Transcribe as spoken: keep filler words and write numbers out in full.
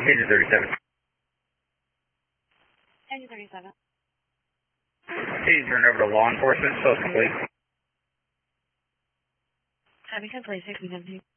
Engine thirty-seven. Engine thirty-seven. Please turn over to law enforcement, so it's complete. Having complete sixty seventeen.